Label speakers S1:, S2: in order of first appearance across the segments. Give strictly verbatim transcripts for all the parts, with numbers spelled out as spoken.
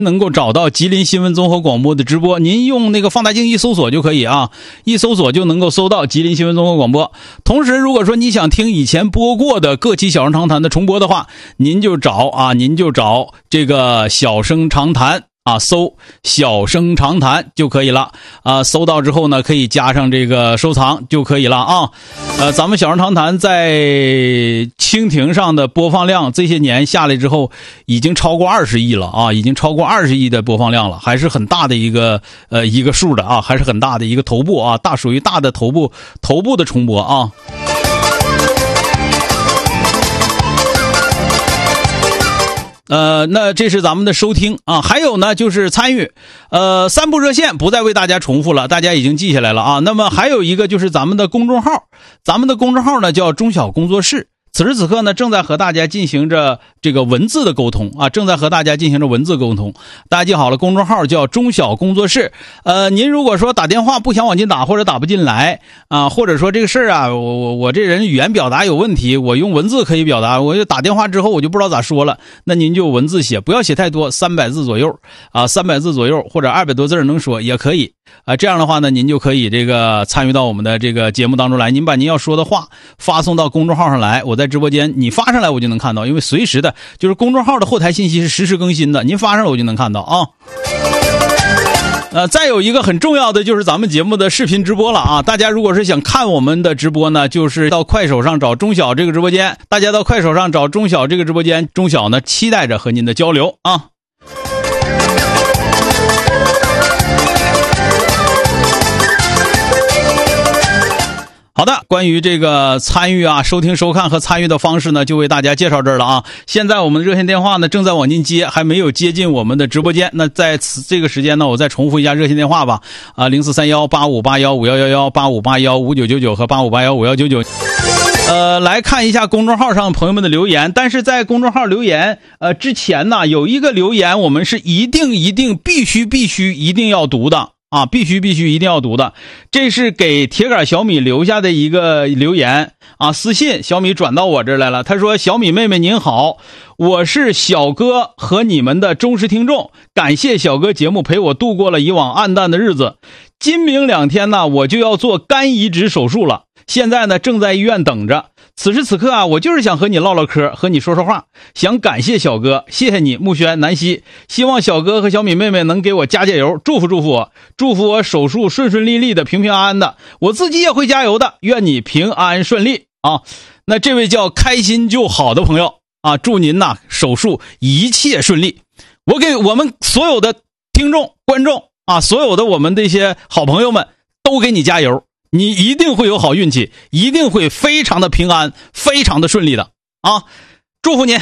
S1: 能够找到吉林新闻综合广播的直播，您用那个放大镜一搜索就可以啊，一搜索就能够搜到吉林新闻综合广播。同时如果说你想听以前播过的各期小声长谈的重播的话，您就找啊您就找这个小声长谈啊，搜小声长谈就可以了啊，搜到之后呢，可以加上这个收藏就可以了啊。呃，咱们小声长谈在蜻蜓上的播放量这些年下来之后，已经超过二十亿了啊，已经超过二十亿的播放量了，还是很大的一个呃一个数的啊，还是很大的一个头部啊，大属于大的头部头部的重播啊。呃，那这是咱们的收听啊，还有呢就是参与，呃，三部热线不再为大家重复了，大家已经记下来了啊。那么还有一个就是咱们的公众号，咱们的公众号呢叫中小工作室。此时此刻呢，正在和大家进行着这个文字的沟通啊，正在和大家进行着文字沟通。大家记好了，公众号叫中小工作室。呃，您如果说打电话不想往进打，或者打不进来啊，或者说这个事儿啊，我我我这人语言表达有问题，我用文字可以表达，我就打电话之后我就不知道咋说了，那您就文字写，不要写太多，三百字左右啊，三百字左右或者二百多字能说也可以啊。这样的话呢，您就可以这个参与到我们的这个节目当中来，您把您要说的话发送到公众号上来，我在直播间你发上来我就能看到，因为随时的就是公众号的后台信息是实时更新的，您发上来我就能看到啊。呃，再有一个很重要的就是咱们节目的视频直播了啊！大家如果是想看我们的直播呢，就是到快手上找中小这个直播间，大家到快手上找中小这个直播间，中小呢期待着和您的交流啊。好的，关于这个参与啊、收听、收看和参与的方式呢，就为大家介绍这儿了啊。现在我们的热线电话呢正在往进接，还没有接进我们的直播间。那在此这个时间呢，我再重复一下热线电话吧啊，零四三幺八五八幺五幺幺幺、八五八幺五九九九和八五八幺五幺九九。呃，来看一下公众号上朋友们的留言，但是在公众号留言呃之前呢，有一个留言我们是一定一定必须必须一定要读的。啊，必须必须一定要读的，这是给铁杆小米留下的一个留言啊，私信小米转到我这儿来了。他说：“小米妹妹您好，我是小哥和你们的忠实听众，感谢小哥节目陪我度过了以往暗淡的日子。今明两天呢，我就要做肝移植手术了，现在呢正在医院等着。此时此刻啊，我就是想和你唠唠嗑，和你说说话，想感谢小哥，谢谢你，木轩、南希，希望小哥和小米妹妹能给我加加油，祝福祝福我，祝福我手术顺顺利利的，平平安安的，我自己也会加油的，愿你平安顺利啊。”那这位叫开心就好的朋友啊，祝您呐手术一切顺利。我给我们所有的听众、观众啊，所有的我们这些好朋友们都给你加油。你一定会有好运气，一定会非常的平安，非常的顺利的啊！祝福您。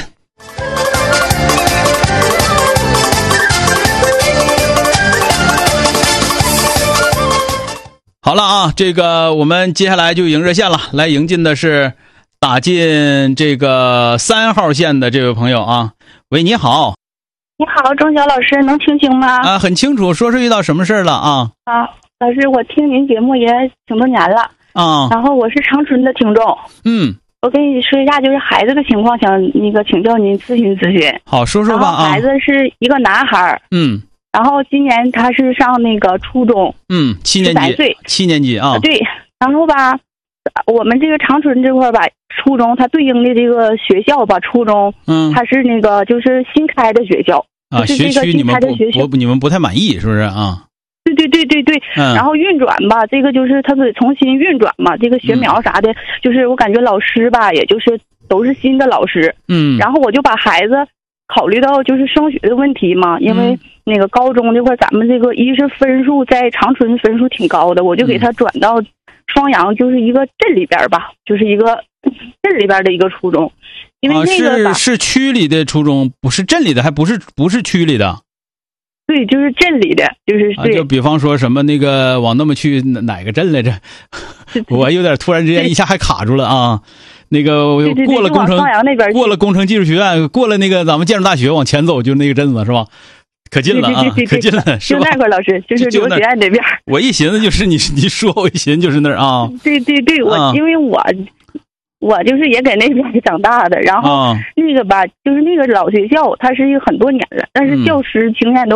S1: 好了啊，这个我们接下来就迎热线了，来迎进的是打进这个三号线的这位朋友啊。喂，你好。
S2: 你好，钟晓老师，能听清吗？
S1: 啊，很清楚，说是遇到什么事了啊？
S2: 啊。老师，我听您节目也挺多年了
S1: 啊，
S2: 然后我是长春的听众。
S1: 嗯，
S2: 我跟你说一下，就是孩子的情况，想那个请教您咨询咨询。
S1: 好，说说吧啊。
S2: 孩子是一个男孩，
S1: 嗯，
S2: 然后今年他是上那个初中，
S1: 嗯，七年级，
S2: 十岁，
S1: 七年级啊。
S2: 对，然后吧，我们这个长春这块吧，初中他对应的这个学校吧，初中，
S1: 嗯，
S2: 他是那个就是新开的学校
S1: 啊，
S2: 学
S1: 区你们
S2: 不
S1: 不你们不太满意是不是啊？
S2: 对对对对对，
S1: 嗯、
S2: 然后运转吧，这个就是他得重新运转嘛，这个学苗啥的，嗯、就是我感觉老师吧，也就是都是新的老师，
S1: 嗯，
S2: 然后我就把孩子考虑到就是升学的问题嘛，因为那个高中这块咱们这个一是分数在长春分数挺高的，我就给他转到双阳，就是一个镇里边吧，就是一个镇里边的一个初中，因为那个吧、
S1: 啊、是是区里的初中，不是镇里的，还不是不是区里的。
S2: 对，就是镇里的，就是对、
S1: 啊、就比方说什么那个往那么去哪个镇来着？我有点突然之间一下还卡住了啊！那个过了工程，过了工程技术学院，过了那个咱们建筑大学往前走，就那个镇子是吧？可近了啊，
S2: 对对对对
S1: 可近了，是吧？
S2: 就那块老师，就是刘学院那边。
S1: 我一寻思就是你，你说我一寻思就是那儿啊。
S2: 对对对，我、啊、因为我。我就是也在那边长大的，然后那个吧，就是那个老学校，它是很多年了，但是教师经验都